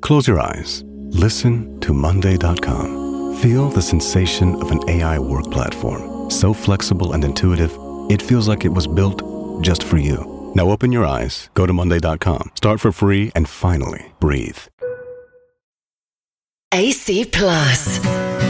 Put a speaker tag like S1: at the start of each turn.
S1: Close your eyes. Listen to Monday.com. Feel the sensation of an AI work platform. So flexible and intuitive, it feels like it was built just for you. Now open your eyes, go to Monday.com, start for free, and finally breathe.
S2: AC Plus.